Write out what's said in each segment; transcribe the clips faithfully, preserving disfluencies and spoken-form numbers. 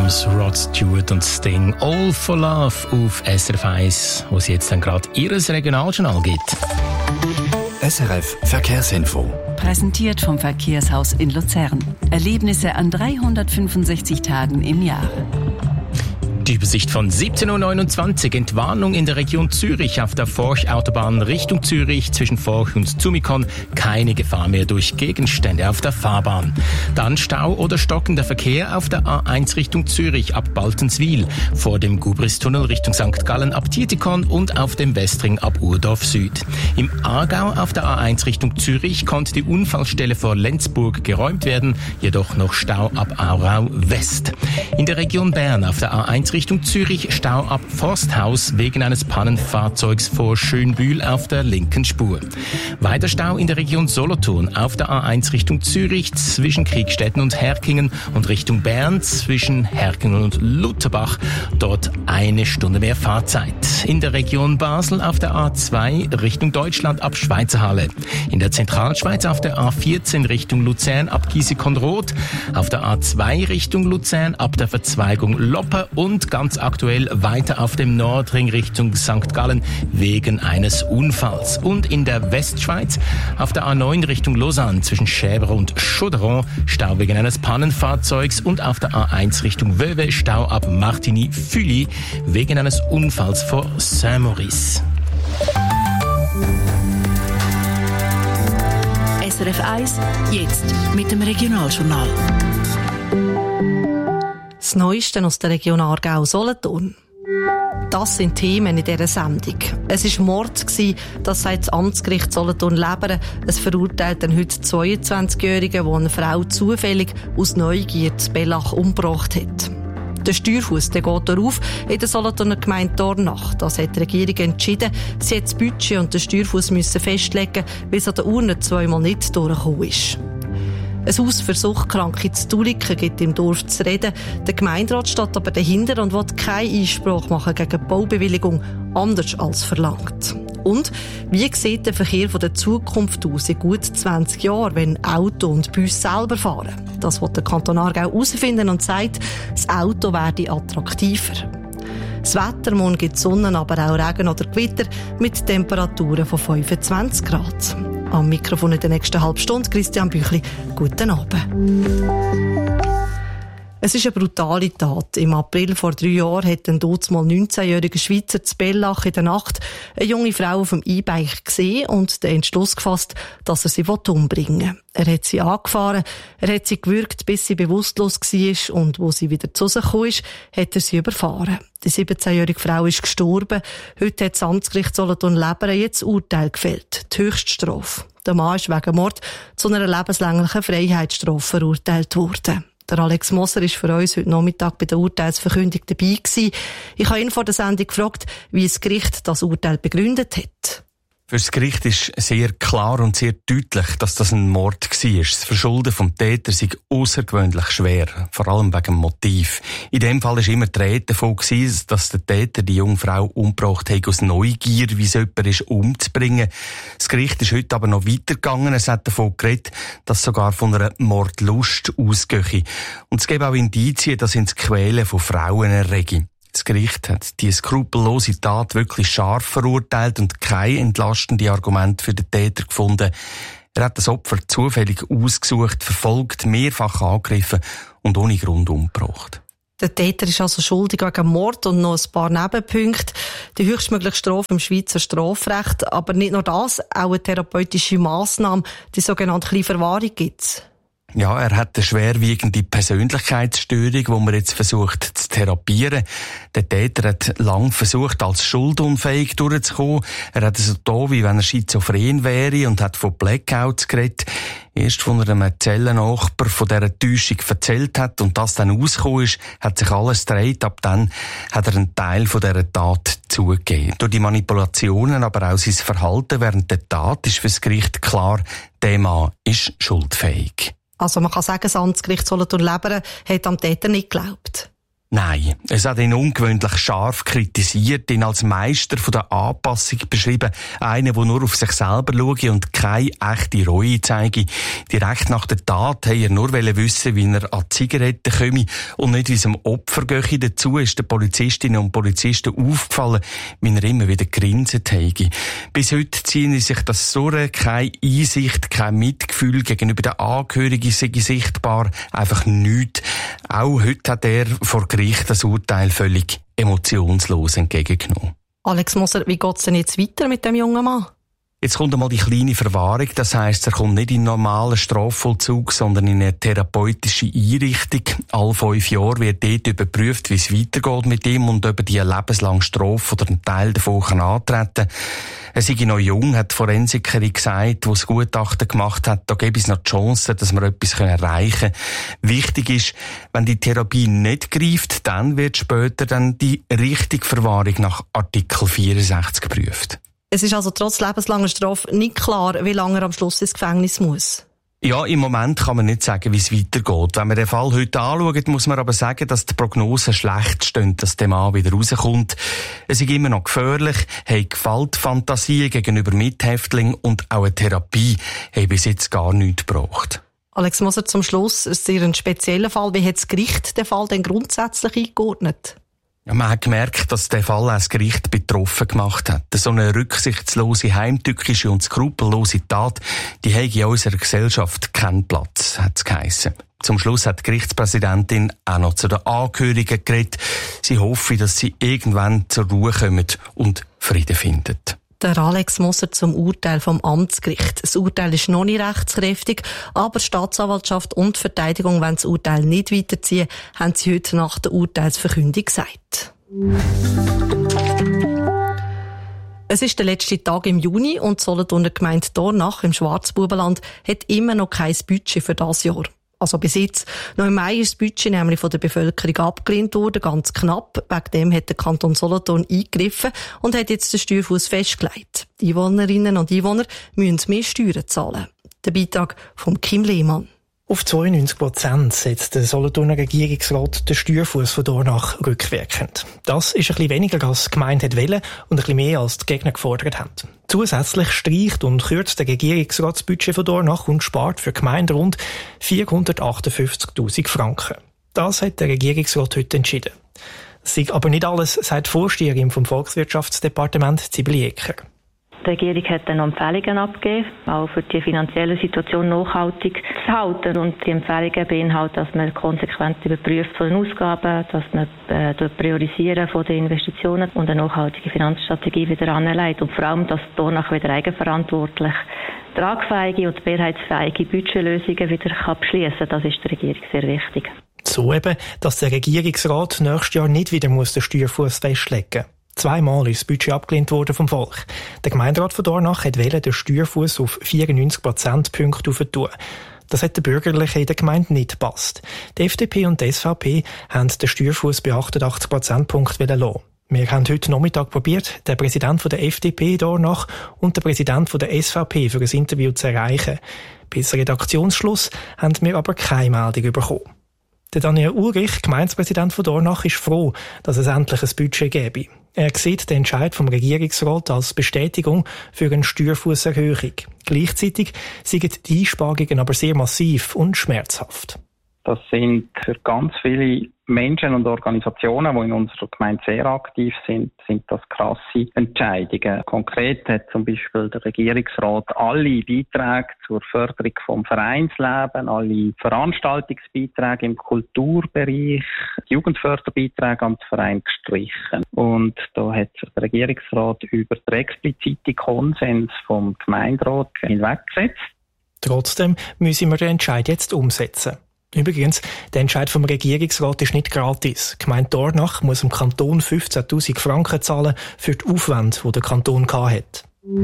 Adams, Rod Stewart und Sting. All for Love auf S R F eins, wo es jetzt dann gerade ihres Regionaljournal gibt. S R F Verkehrsinfo. Präsentiert vom Verkehrshaus in Luzern. Erlebnisse an dreihundertfünfundsechzig Tagen im Jahr. Die Übersicht von siebzehn Uhr neunundzwanzig. Entwarnung in der Region Zürich auf der Forch-Autobahn Richtung Zürich zwischen Forch und Zumikon. Keine Gefahr mehr durch Gegenstände auf der Fahrbahn. Dann Stau oder stockender Verkehr auf der A eins Richtung Zürich ab Baltenswil, vor dem Gubristunnel Richtung Sankt Gallen ab Tietikon und auf dem Westring ab Urdorf Süd. Im Aargau auf der A eins Richtung Zürich konnte die Unfallstelle vor Lenzburg geräumt werden, jedoch noch Stau ab Aarau West. In der Region Bern auf der A eins Richtung Zürich Stau ab Forsthaus wegen eines Pannenfahrzeugs vor Schönbühl auf der linken Spur. Weiter Stau in der Region Solothurn auf der A eins Richtung Zürich zwischen Kriegstetten und Herkingen und Richtung Bern zwischen Herkingen und Lutherbach. Dort eine Stunde mehr Fahrzeit. In der Region Basel auf der A zwei Richtung Deutschland ab Schweizerhalle. In der Zentralschweiz auf der A vierzehn Richtung Luzern ab Giesecon-Roth. Auf der A zwei Richtung Luzern ab der Verzweigung Loppe und ganz aktuell weiter auf dem Nordring Richtung Sankt Gallen wegen eines Unfalls. Und in der Westschweiz auf der A neun Richtung Lausanne zwischen Schäber und Chauderon Stau wegen eines Pannenfahrzeugs und auf der A eins Richtung Vevey Stau ab Martigny-Fully wegen eines Unfalls vor Saint-Maurice. S R F eins, jetzt mit dem Regionaljournal. Das Neueste aus der Region Aargau-Solothurn. Das sind Themen in dieser Sendung. Es war Mord, das sagt das Amtsgericht Solothurn-Leberen. Es verurteilt den heute zweiundzwanzigjährigen, der eine Frau zufällig aus Neugier zu Bellach umgebracht hat. Der Steuerfuss der geht darauf in der Solothurner Gemeinde Dornach. Das hat die Regierung entschieden. Sie hat das Budget und den Steuerfuss müssen festlegen, weil es an der Urne zweimal nicht durchgekommen ist. Ein Haus für Suchtkranke zu Tuliken gibt im Dorf zu reden. Der Gemeinderat steht aber dahinter und will keinen Einspruch machen gegen die Baubewilligung, anders als verlangt. Und wie sieht der Verkehr von der Zukunft aus in gut zwanzig Jahren, wenn Auto und Bus selber fahren? Das will der Kanton Aargau herausfinden und sagt, das Auto werde attraktiver. Das Wetter, morgen gibt es Sonne, aber auch Regen oder Gewitter mit Temperaturen von fünfundzwanzig Grad. Am Mikrofon in der nächsten halben Stunde Christian Büchli. Guten Abend. Es ist eine brutale Tat. Im April vor drei Jahren hat ein damals neunzehnjähriger Schweizer zu Bellach in der Nacht eine junge Frau auf dem E-Bike gesehen und den Entschluss gefasst, dass er sie umbringen will. Er hat sie angefahren, er hat sie gewürgt, bis sie bewusstlos war und wo sie wieder zu sich gekommen ist, hat er sie überfahren. Die siebzehnjährige Frau ist gestorben. Heute hat das Amtsgericht Solothurn-Leberen jetzt Urteil gefällt. Die Höchststrafe. Der Mann ist wegen Mord zu einer lebenslänglichen Freiheitsstrafe verurteilt worden. Der Alex Moser war für uns heute Nachmittag bei der Urteilsverkündung dabei gewesen. Ich habe ihn vor der Sendung gefragt, wie das Gericht das Urteil begründet hat. Für das Gericht ist sehr klar und sehr deutlich, dass das ein Mord war. Das Verschulden vom Täter sei außergewöhnlich schwer, vor allem wegen dem Motiv. In dem Fall war immer die Rede davon, dass der Täter die junge Frau umgebracht hat aus Neugier, wie es jemand ist, umzubringen. Das Gericht ist heute aber noch weitergegangen. Es hat davon geredet, dass sogar von einer Mordlust ausgehe. Und es gibt auch Indizien, dass ins Quälen von Frauen errege. Das Gericht hat die skrupellose Tat wirklich scharf verurteilt und keine entlastende Argumente für den Täter gefunden. Er hat das Opfer zufällig ausgesucht, verfolgt, mehrfach angegriffen und ohne Grund umgebracht. Der Täter ist also schuldig wegen Mord und noch ein paar Nebenpunkte. Die höchstmögliche Strafe im Schweizer Strafrecht. Aber nicht nur das, auch eine therapeutische Massnahme, die sogenannte Kleinverwahrung gibt's. Ja, er hat eine schwerwiegende Persönlichkeitsstörung, die man jetzt versucht zu therapieren. Der Täter hat lang versucht, als schuldunfähig durchzukommen. Er hat es so da, wie wenn er schizophren wäre und hat von Blackouts geredet. Erst von einem Zellennachbar von dieser Täuschung erzählt hat und das dann rausgekommen ist, hat sich alles gedreht. Ab dann hat er einen Teil von dieser Tat zugegeben. Durch die Manipulationen, aber auch sein Verhalten während der Tat ist für das Gericht klar, der Mann ist schuldfähig. Also man kann sagen, das Amtsgericht Solothurn-Leberen hat am Täter nicht geglaubt. Nein, es hat ihn ungewöhnlich scharf kritisiert, ihn als Meister von der Anpassung beschrieben, einer, der nur auf sich selber schaue und keine echte Reue zeige. Direkt nach der Tat wollte er nur wissen, wie er an Zigaretten komme und nicht wie es dem Opfer gehe. Dazu ist den Polizistinnen und Polizisten aufgefallen, wie er immer wieder grinset habe. Bis heute ziehen sich das Surren, keine Einsicht, kein Mitgefühl gegenüber den Angehörigen sei sichtbar, einfach nichts. Auch heute hat er vor Gericht das Urteil völlig emotionslos entgegengenommen. Alex Moser, wie geht es denn jetzt weiter mit dem jungen Mann? Jetzt kommt einmal die kleine Verwahrung, das heisst, er kommt nicht in einen normalen Strafvollzug, sondern in eine therapeutische Einrichtung. Alle fünf Jahre wird dort überprüft, wie es weitergeht mit ihm und ob er die lebenslange Strafe oder einen Teil davon kann antreten kann. Er sei noch jung, hat die Forensikerin gesagt, die das Gutachten gemacht hat, da gäbe es noch die Chance, dass wir etwas erreichen können. Wichtig ist, wenn die Therapie nicht greift, dann wird später dann die richtige Verwahrung nach Artikel vierundsechzig geprüft. Es ist also trotz lebenslanger Strafe nicht klar, wie lange er am Schluss ins Gefängnis muss. Ja, im Moment kann man nicht sagen, wie es weitergeht. Wenn man den Fall heute anschaut, muss man aber sagen, dass die Prognosen schlecht stehen, dass der Mann wieder rauskommt. Es ist immer noch gefährlich, hat Gewaltfantasien gegenüber Mithäftlingen und auch eine Therapie hat bis jetzt gar nichts gebraucht. Alex Moser, zum Schluss ist sehr ein spezieller Fall. Wie hat das Gericht den Fall denn grundsätzlich eingeordnet? Ja, man hat gemerkt, dass der Fall auch das Gericht betroffen gemacht hat. So eine rücksichtslose, heimtückische und skrupellose Tat, die habe in unserer Gesellschaft keinen Platz, hat es geheissen. Zum Schluss hat die Gerichtspräsidentin auch noch zu den Angehörigen geredet. Sie hoffe, dass sie irgendwann zur Ruhe kommen und Frieden finden. Der Alex Moser zum Urteil vom Amtsgericht. Das Urteil ist noch nicht rechtskräftig, aber Staatsanwaltschaft und Verteidigung wollen das Urteil nicht weiterziehen, haben sie heute nach der Urteilsverkündung gesagt. Es ist der letzte Tag im Juni und die Solothurner Gemeinde Dornach im Schwarzbubenland hat immer noch kein Budget für das Jahr. Also bis jetzt. Noch im Mai ist das Budget nämlich von der Bevölkerung abgelehnt worden, ganz knapp. Wegen dem hat der Kanton Solothurn eingegriffen und hat jetzt den Steuerfuss festgelegt. Die Einwohnerinnen und Einwohner müssen mehr Steuern zahlen. Der Beitrag von Kim Lehmann. Auf zweiundneunzig Prozent setzt der Solothurner Regierungsrat den Steuerfuss von Dornach rückwirkend. Das ist ein bisschen weniger, als die Gemeinde wollte und ein bisschen mehr, als die Gegner gefordert haben. Zusätzlich streicht und kürzt der Regierungsrat das Budget von Dornach und spart für die Gemeinde rund vierhundertachtundfünfzigtausend Franken. Das hat der Regierungsrat heute entschieden. Das sei aber nicht alles, sagt die Vorsteherin vom Volkswirtschaftsdepartement Sibylle Ecker. Die Regierung hat dann noch Empfehlungen abgegeben, auch für die finanzielle Situation nachhaltig zu halten. Und die Empfehlungen beinhalten, dass man konsequent überprüft von den Ausgaben, dass man äh, priorisieren von den Investitionen und eine nachhaltige Finanzstrategie wieder anlegt. Und vor allem, dass Dornach wieder eigenverantwortlich tragfähige und mehrheitsfähige Budgetlösungen wieder abschließen kann. Das ist der Regierung sehr wichtig. So eben, dass der Regierungsrat nächstes Jahr nicht wieder muss den Steuerfuss festlegen muss. Zweimal ist das Budget abgelehnt worden vom Volk. Der Gemeinderat von Dornach hat wollen den Steuerfuss auf vierundneunzig Prozentpunkte aufentun. Das hat den Bürgerlichen in der Gemeinde nicht gepasst. Die F D P und die S V P haben den Steuerfuss bei achtundachtzig Prozentpunkten lassen. Wir haben heute Nachmittag probiert, den Präsidenten der F D P Dornach und den Präsidenten der S V P für ein Interview zu erreichen. Bis Redaktionsschluss haben wir aber keine Meldung bekommen. Der Daniel Ulrich, Gemeindepräsident von Dornach, ist froh, dass es endlich ein Budget gäbe. Er sieht den Entscheid vom Regierungsrat als Bestätigung für eine Steuerfusserhöhung. Gleichzeitig sind die Einsparungen aber sehr massiv und schmerzhaft. Das sind für ganz viele Menschen und Organisationen, die in unserer Gemeinde sehr aktiv sind, sind das krasse Entscheidungen. Konkret hat zum Beispiel der Regierungsrat alle Beiträge zur Förderung vom Vereinsleben, alle Veranstaltungsbeiträge im Kulturbereich, Jugendförderbeiträge an den Verein gestrichen. Und da hat sich der Regierungsrat über den expliziten Konsens vom Gemeinderat hinweggesetzt. Trotzdem müssen wir den Entscheid jetzt umsetzen. Übrigens, der Entscheid vom Regierungsrat ist nicht gratis. Die Gemeinde Dornach muss dem Kanton fünfzehntausend Franken zahlen für die Aufwände, die der Kanton hatte.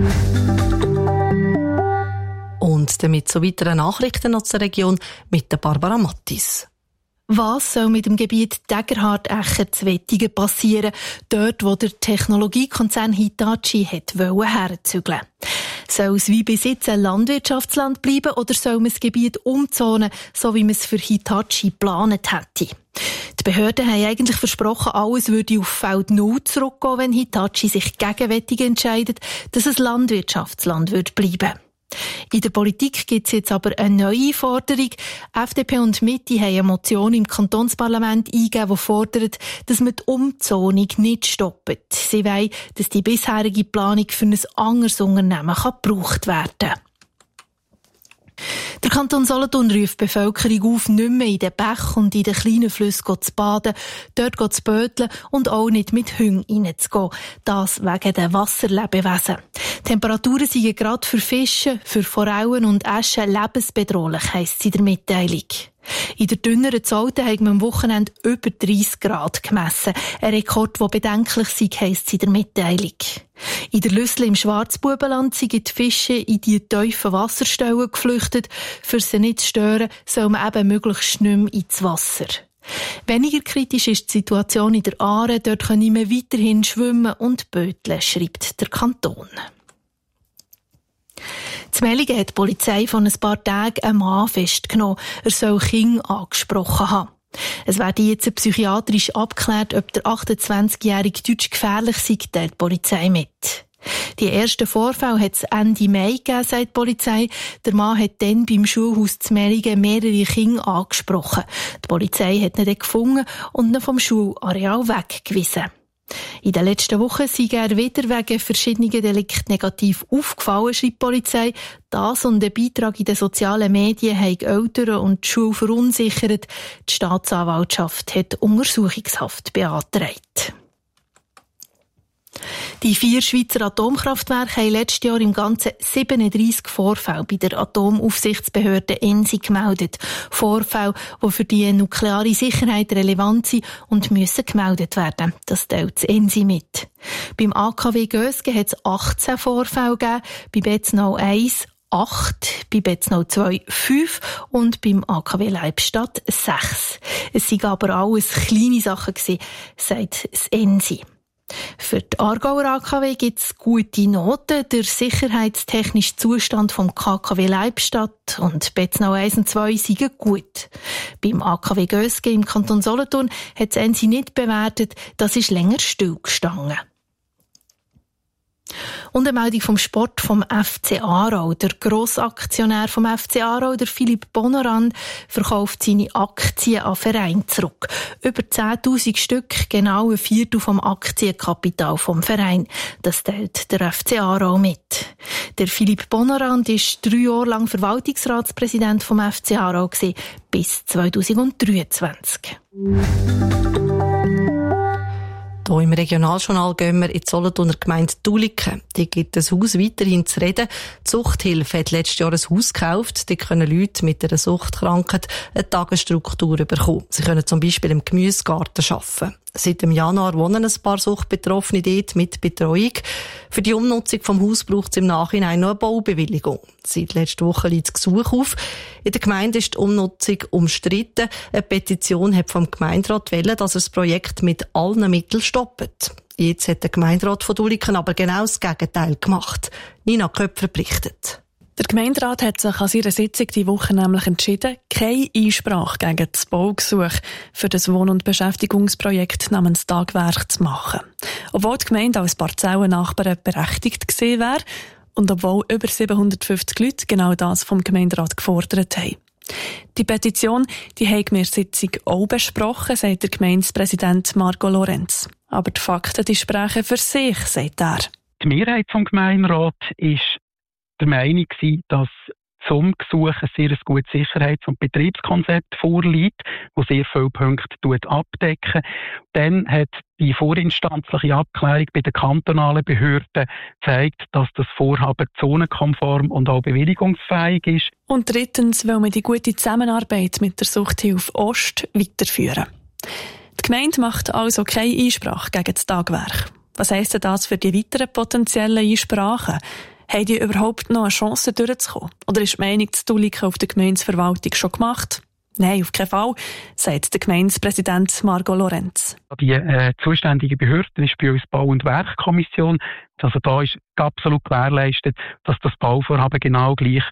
Und damit zu weiteren Nachrichten aus der Region mit der Barbara Mattis. Was soll mit dem Gebiet Degerhard-Echer zu Wettigen passieren, dort wo der Technologiekonzern Hitachi hat herzügeln? Soll es wie bis jetzt ein Landwirtschaftsland bleiben oder soll man das Gebiet umzonen, so wie man es für Hitachi geplant hätte? Die Behörden haben eigentlich versprochen, alles würde auf Feld null zurückgehen, wenn Hitachi sich gegen Wettige entscheidet, dass es Landwirtschaftsland wird bleiben. In der Politik gibt es jetzt aber eine neue Forderung. F D P und Mitte haben eine Motion im Kantonsparlament eingegeben, die fordert, dass man die Umzonung nicht stoppt. Sie wollen, dass die bisherige Planung für ein anderes Unternehmen gebraucht werden kann. Der Kanton Solothurn ruft die Bevölkerung auf, nicht mehr in den Bächen und in den kleinen Flüssen zu baden, dort zu böteln und auch nicht mit Hunden reinzugehen. Das wegen den Wasserlebewesen. Temperaturen sind gerade für Fische, für Forellen und Äschen lebensbedrohlich, heisst es in der Mitteilung. In der dünneren Zolte haben wir am Wochenende über dreissig Grad gemessen. Ein Rekord, der bedenklich sei, heisst es in der Mitteilung. In der Lüssel im Schwarzbubenland sind die Fische in die tiefen Wasserstellen geflüchtet. Für sie nicht zu stören, soll man eben möglichst nicht mehr ins Wasser. Weniger kritisch ist die Situation in der Aare. Dort können wir weiterhin schwimmen und böteln, schreibt der Kanton. In Mellingen hat die Polizei vor ein paar Tagen einen Mann festgenommen. Er soll Kinder angesprochen haben. Es werde jetzt psychiatrisch abgeklärt, ob der achtundzwanzigjährige Deutsch gefährlich sei, teilt die Polizei mit. Die ersten Vorfälle hat es Ende Mai gegeben, sagt die Polizei. Der Mann hat dann beim Schulhaus zu Mellingen mehrere Kinder angesprochen. Die Polizei hat ihn dann gefunden und ihn vom Schulareal weggewiesen. In den letzten Wochen sei er wieder wegen verschiedener Delikte negativ aufgefallen, schreibt die Polizei. Das und der Beitrag in den sozialen Medien haben die Eltern und die Schule verunsichert. Die Staatsanwaltschaft hat Untersuchungshaft beantragt. Die vier Schweizer Atomkraftwerke haben letztes Jahr im Ganzen siebenunddreissig Vorfälle bei der Atomaufsichtsbehörde E N S I gemeldet. Vorfälle, die für die nukleare Sicherheit relevant sind und müssen gemeldet werden. Das teilt das E N S I mit. Beim A K W Gösgen hat es achtzehn Vorfälle gegeben, bei Betznau eins acht, bei Betznau zwei fünf und beim A K W Leibstadt sechs. Es waren aber alles kleine Sachen gewesen, sagt das E N S I. Für die Aargauer A K W gibt es gute Noten. Der sicherheitstechnische Zustand vom K K W Leibstadt und Betznau eins und zwei sind gut. Beim A K W Gösgen im Kanton Solothurn hat das E N S I nicht bewertet, das ist länger stillgestanden. Und eine Meldung vom Sport vom F C Aarau. Der Grossaktionär vom F C Aarau, der Philipp Bonorand, verkauft seine Aktien an Verein zurück. Über zehntausend Stück, genau ein Viertel vom Aktienkapital vom Verein. Das teilt der F C Aarau mit. Der Philipp Bonorand ist drei Jahre lang Verwaltungsratspräsident vom F C Aarau gewesen, bis zweitausenddreiundzwanzig. Hier im Regionaljournal gehen wir in die Solothurner Gemeinde Duliken. Die gibt das Haus weiterhin zu reden. Die Suchthilfe hat letztes Jahr ein Haus gekauft. Die können Leute mit einer Suchtkrankheit eine Tagesstruktur bekommen. Sie können zum Beispiel im Gemüsegarten arbeiten. Seit dem Januar wohnen ein paar Suchtbetroffene dort mit Betreuung. Für die Umnutzung vom Haus braucht es im Nachhinein noch eine Baubewilligung. Seit letzter Woche liegt das Gesuch auf. In der Gemeinde ist die Umnutzung umstritten. Eine Petition hat vom Gemeinderat gewollt, dass er das Projekt mit allen Mitteln stoppt. Jetzt hat der Gemeinderat von Duliken aber genau das Gegenteil gemacht. Nina Köpfer berichtet. Der Gemeinderat hat sich an seiner Sitzung diese Woche nämlich entschieden, keine Einsprache gegen das Baugesuch für das Wohn- und Beschäftigungsprojekt namens Tagwerk zu machen. Obwohl die Gemeinde als Parzellennachbarn berechtigt gewesen wäre und obwohl über siebenhundertfünfzig Leute genau das vom Gemeinderat gefordert haben. Die Petition, die haben wir in der Sitzung auch besprochen, sagt der Gemeindepräsident Marco Lorenz. Aber die Fakten, die sprechen für sich, sagt er. Die Mehrheit vom Gemeinderat ist der Meinung war, dass zum Gesuch ein sehr gutes Sicherheits- und Betriebskonzept vorliegt, das sehr viele Punkte abdecken. Dann hat die vorinstanzliche Abklärung bei den kantonalen Behörden gezeigt, dass das Vorhaben zonenkonform und auch bewilligungsfähig ist. Und drittens will man die gute Zusammenarbeit mit der Suchthilfe Ost weiterführen. Die Gemeinde macht also keine Einsprache gegen das Tagwerk. Was heisst denn das für die weiteren potenziellen Einsprachen? Haben die überhaupt noch eine Chance durchzukommen? Oder ist die Meinung zu Duliken auf der Gemeindeverwaltung schon gemacht? Nein, auf keinen Fall, sagt der Gemeindepräsident Marco Lorenz. Die äh, zuständige Behörde ist bei uns Bau- und Werkkommission. Also da ist absolut gewährleistet, dass das Bauvorhaben genau gleich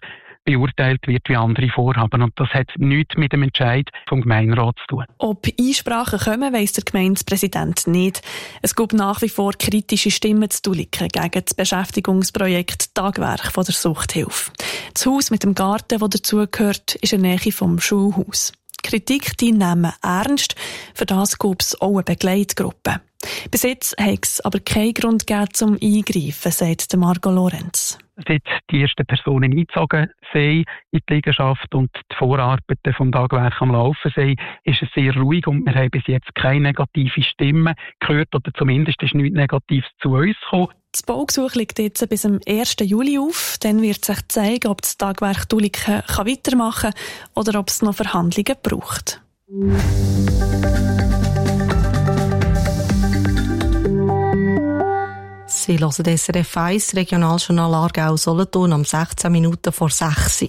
beurteilt wird wie andere Vorhaben. Und das hat nichts mit dem Entscheid vom Gemeinderat zu tun. Ob Einsprachen kommen, weiss der Gemeindepräsident nicht. Es gibt nach wie vor kritische Stimmen zu Duliken gegen das Beschäftigungsprojekt Tagwerk von der Suchthilfe. Das Haus mit dem Garten, das dazugehört, ist in der Nähe vom Schulhaus. Die Kritik die nehmen ernst, für das gibt es auch eine Begleitgruppe. Bis jetzt hat es aber keinen Grund gegeben zum Eingreifen, sagt Margot Lorenz. Seit die ersten Personen eingezogen sind in die Liegenschaft und die Vorarbeiten vom Tagwerk am Laufen sind, ist es sehr ruhig und wir haben bis jetzt keine negative Stimmen gehört oder zumindest ist nichts Negatives zu uns gekommen. Das Baugesuch liegt jetzt bis zum ersten Juli auf. Dann wird sich zeigen, ob das Tagwerk Duliken weitermachen kann oder ob es noch Verhandlungen braucht. Sie hören das S R F eins Regionaljournal Aargau-Solothurn um sechzehn Minuten vor sechs.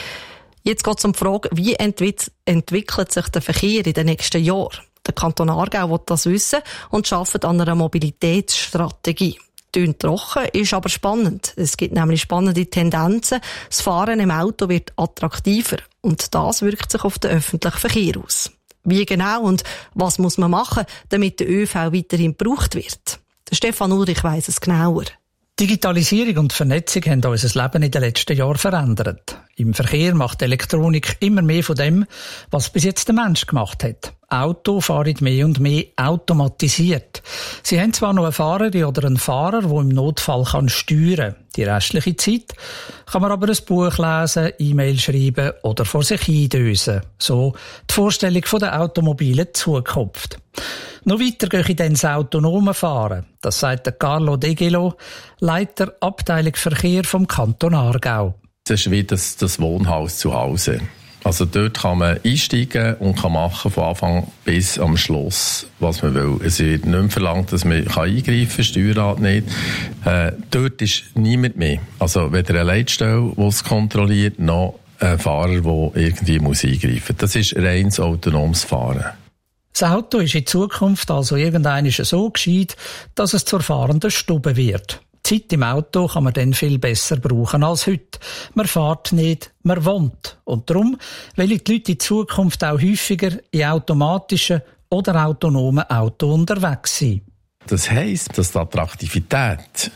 Jetzt geht es um die Frage, wie entwick- entwickelt sich der Verkehr in den nächsten Jahren? Der Kanton Aargau will das wissen und arbeitet an einer Mobilitätsstrategie. Tönt trocken, ist aber spannend. Es gibt nämlich spannende Tendenzen. Das Fahren im Auto wird attraktiver und das wirkt sich auf den öffentlichen Verkehr aus. Wie genau und was muss man machen, damit der ÖV weiterhin gebraucht wird? Der Stefan Ulrich weiss es genauer. Digitalisierung und Vernetzung haben unser Leben in den letzten Jahren verändert. Im Verkehr macht die Elektronik immer mehr von dem, was bis jetzt der Mensch gemacht hat. Auto fahren mehr und mehr automatisiert. Sie haben zwar noch eine Fahrerin oder einen Fahrer, der im Notfall kann steuern kann. Die restliche Zeit kann man aber ein Buch lesen, E-Mail schreiben oder vor sich hindösen. So die Vorstellung von der automobilen Zukunft. Noch weiter gehe ich dann das autonome Fahren. Das sagt der Carlo De Gelo, Leiter Abteilung Verkehr vom Kanton Aargau. Das ist wie das, das Wohnhaus zu Hause. Also dort kann man einsteigen und kann machen von Anfang bis am Schluss, was man will. Es wird nicht mehr verlangt, dass man eingreifen kann, Steuerrad nicht. Äh, dort ist niemand mehr. Also weder eine Leitstelle, die es kontrolliert, noch ein Fahrer, der irgendwie muss eingreifen muss. Das ist reines autonomes Fahren. Das Auto ist in Zukunft also irgendwann so gescheit, dass es zur fahrenden Stube wird. Die Zeit im Auto kann man dann viel besser brauchen als heute. Man fährt nicht, man wohnt. Und darum wollen die Leute in Zukunft auch häufiger in automatischen oder autonomen Autos unterwegs sein. Das heisst, dass die Attraktivität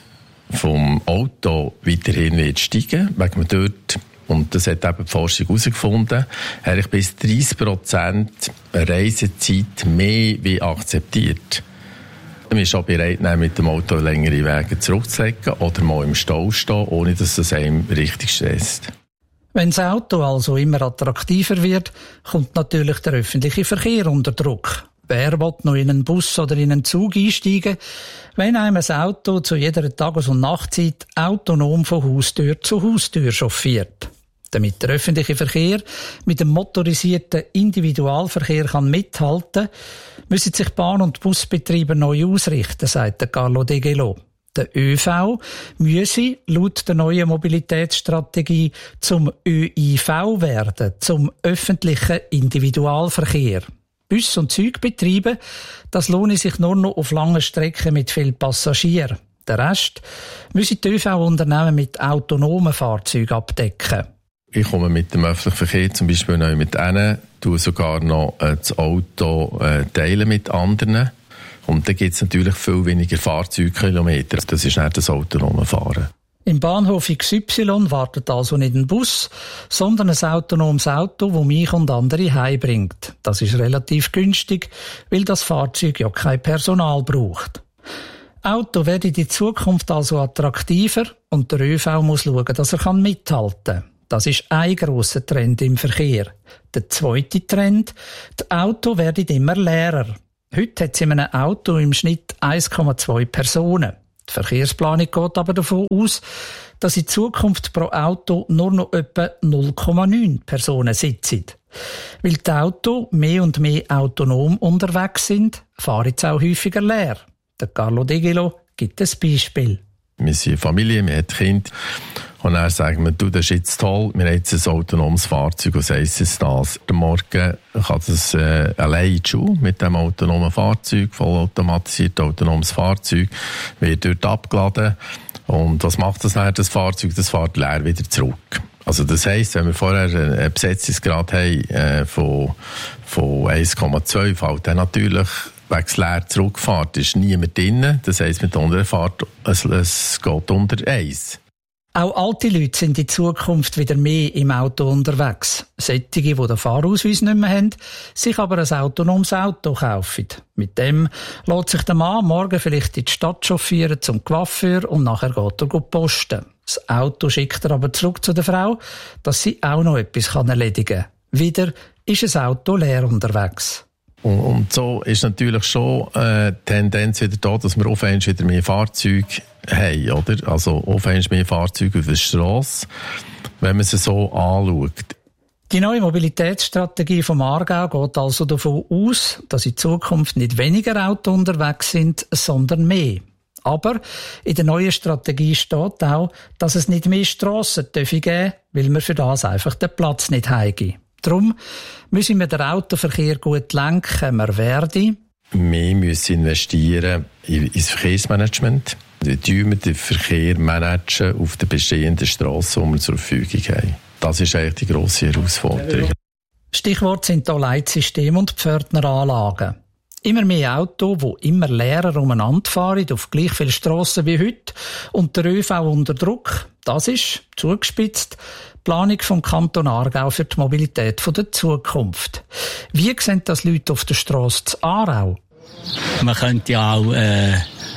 vom Auto weiterhin wird steigen, weil man dort, und das hat eben die Forschung herausgefunden, eigentlich bis dreißig Prozent Reisezeit mehr wie akzeptiert. Man ist auch bereit, mit dem Auto längere Wege zurückzulegen oder mal im Stau stehen, ohne dass es einem richtig stresst. Wenn das Auto also immer attraktiver wird, kommt natürlich der öffentliche Verkehr unter Druck. Wer will noch in einen Bus oder in einen Zug einsteigen, wenn einem ein Auto zu jeder Tages- und Nachtzeit autonom von Haustür zu Haustür chauffiert? Damit der öffentliche Verkehr mit dem motorisierten Individualverkehr kann mithalten, müssen sich Bahn- und Busbetriebe neu ausrichten, sagt der Carlo De Gelo. Der ÖV müsse laut der neuen Mobilitätsstrategie zum Ö I V werden, zum öffentlichen Individualverkehr. Bus- und Zugbetriebe, das lohne sich nur noch auf langen Strecken mit vielen Passagieren. Der Rest müssen die ÖV-Unternehmen mit autonomen Fahrzeugen abdecken. Ich komme mit dem öffentlichen Verkehr zum Beispiel neu mit einem, tue sogar noch äh, das Auto äh, teilen mit anderen. Und dann gibt es natürlich viel weniger Fahrzeugkilometer. Das ist nicht das autonome Fahren. Im Bahnhof X Y wartet also nicht ein Bus, sondern ein autonomes Auto, das mich und andere heimbringt. Das ist relativ günstig, weil das Fahrzeug ja kein Personal braucht. Auto werden in die Zukunft also attraktiver und der ÖV muss schauen, dass er mithalten kann. Das ist ein grosser Trend im Verkehr. Der zweite Trend, die Autos werden immer leerer. Heute hat es in einem Auto im Schnitt eins Komma zwei Personen. Die Verkehrsplanung geht aber davon aus, dass in Zukunft pro Auto nur noch etwa null Komma neun Personen sitzen. Weil die Autos mehr und mehr autonom unterwegs sind, fahren sie auch häufiger leer. Der Carlo De Gelo gibt ein Beispiel. Wir sind eine Familie, wir haben Kinder. Und dann sagen wir, du, das ist jetzt toll, wir haben jetzt ein autonomes Fahrzeug, was heisst es das? Am Morgen kann das äh, allein in die Schule mit dem autonomen Fahrzeug, vollautomatisiert autonomes Fahrzeug, wird dort abgeladen. Und was macht das dann, das Fahrzeug? Das fährt leer wieder zurück. Also das heisst, wenn wir vorher einen Besetzungsgrad haben äh, von, von eins Komma zwei, fällt dann natürlich wegen leer Zurückfahrt ist niemand drin. Das heisst, mit unserer Fahrt, es, es geht unter eins. Auch alte Leute sind in Zukunft wieder mehr im Auto unterwegs. Solche, die den Fahrausweis nicht mehr haben, sich aber ein autonomes Auto kaufen. Mit dem lässt sich der Mann morgen vielleicht in die Stadt chauffieren zum Coiffeur und nachher geht er posten. Das Auto schickt er aber zurück zu der Frau, dass sie auch noch etwas erledigen kann. Wieder ist das Auto leer unterwegs. Und, und so ist natürlich schon äh, die Tendenz wieder da, dass wir auf einmal wieder mehr Fahrzeuge haben, oder? Also auf einmal mehr Fahrzeuge auf der Strasse, wenn man sie so anschaut. Die neue Mobilitätsstrategie vom Aargau geht also davon aus, dass in Zukunft nicht weniger Autos unterwegs sind, sondern mehr. Aber in der neuen Strategie steht auch, dass es nicht mehr Strassen geben dürfe, weil wir für das einfach den Platz nicht haben. Darum müssen wir den Autoverkehr gut lenken. Wir werden wir müssen investieren ins Verkehrsmanagement. Wir managen den Verkehr managen auf den bestehenden Strassen, die wir zur Verfügung haben. Das ist eigentlich die grosse Herausforderung. Stichwort sind hier Leitsysteme und Pförtneranlagen. Immer mehr Autos, die immer leerer umeinander fahren, auf gleich viele Strassen wie heute und der ÖV unter Druck. Das ist, zugespitzt, die Planung vom Kanton Aargau für die Mobilität der Zukunft. Wie sehen das Leute auf der Strasse zu Aarau? Man könnte ja auch äh,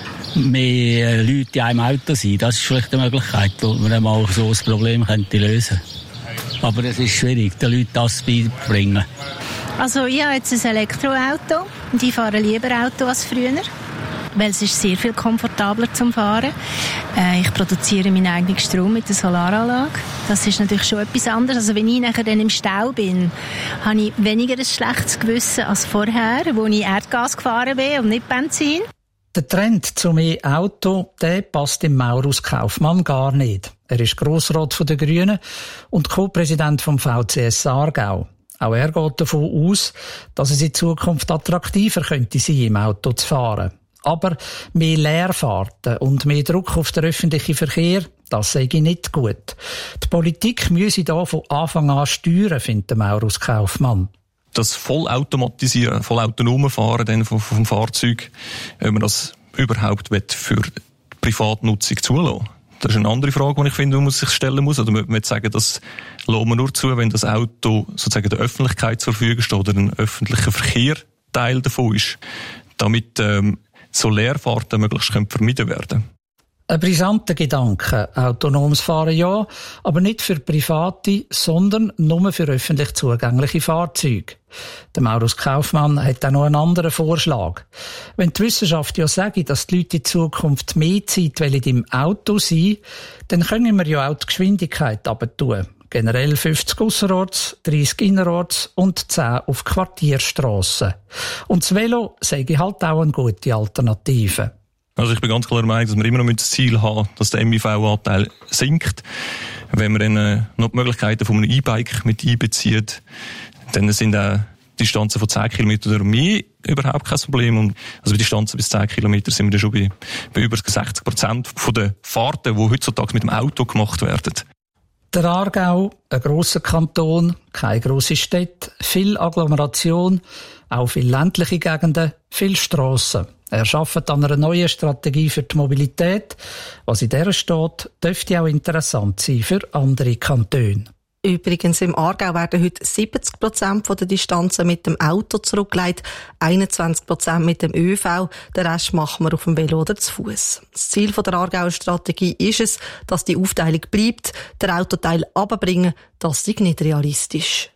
mehr Leute in einem Auto sein. Das ist vielleicht eine Möglichkeit, wo man mal so ein Problem könnte lösen könnte. Aber es ist schwierig, den Leuten das beizubringen. Also ich habe jetzt ein Elektroauto und ich fahre lieber Auto als früher, weil es ist sehr viel komfortabler zum Fahren. Äh, ich produziere meinen eigenen Strom mit der Solaranlage. Das ist natürlich schon etwas anderes. Also wenn ich nachher dann im Stau bin, habe ich weniger ein schlechtes Gewissen als vorher, wo ich Erdgas gefahren bin und nicht Benzin. Der Trend zu mehr Auto, der passt dem Maurus Kaufmann gar nicht. Er ist Grossrat der Grünen und Co-Präsident vom V C S Aargau. Auch er geht davon aus, dass es in Zukunft attraktiver könnte sein, im Auto zu fahren. Aber mehr Leerfahrten und mehr Druck auf den öffentlichen Verkehr, das sei nicht gut. Die Politik müsse da von Anfang an steuern, findet Maurus Kaufmann. Das Vollautomatisieren, vollautonome Fahren dann vom, vom Fahrzeug, wenn man das überhaupt für Privatnutzung zulassen. Das ist eine andere Frage, die ich finde, die man sich stellen muss. Oder man muss sagen, das lassen wir nur zu, wenn das Auto sozusagen der Öffentlichkeit zur Verfügung steht oder ein öffentlicher Verkehr Teil davon ist, damit ähm, so Leerfahrten möglichst vermieden werden können. Ein brisanter Gedanke. Autonomes Fahren ja, aber nicht für Private, sondern nur für öffentlich zugängliche Fahrzeuge. Der Maurus Kaufmann hat auch noch einen anderen Vorschlag. Wenn die Wissenschaft ja sagt, dass die Leute in Zukunft mehr Zeit im Auto sein, dann können wir ja auch die Geschwindigkeit runtertun. Generell fünfzig ausserorts, dreissig innerorts und zehn auf Quartierstrassen. Und das Velo sei halt auch eine gute Alternative. Also ich bin ganz klar der Meinung, dass wir immer noch das Ziel haben, dass der M I V-Anteil sinkt. Wenn wir dann äh, noch die Möglichkeiten von einem E-Bike mit einbezieht, dann sind auch Distanzen von zehn Kilometern oder mehr überhaupt kein Problem. Und also bei Distanzen bis zehn Kilometer sind wir dann schon bei, bei über sechzig Prozent von den Fahrten, die heutzutage mit dem Auto gemacht werden. Der Aargau, ein grosser Kanton, keine grosse Stadt, viel Agglomeration, auch viele ländliche Gegenden, viele Strassen. Er arbeitet an einer neuen Strategie für die Mobilität. Was in der steht, dürfte auch interessant sein für andere Kantone. Übrigens, im Aargau werden heute siebzig Prozent der Distanzen mit dem Auto zurückgelegt, einundzwanzig Prozent mit dem ÖV, den Rest machen wir auf dem Velo oder zu Fuß. Das Ziel der Aargauer Strategie ist es, dass die Aufteilung bleibt, den Autoteil runterbringen, das ist nicht realistisch.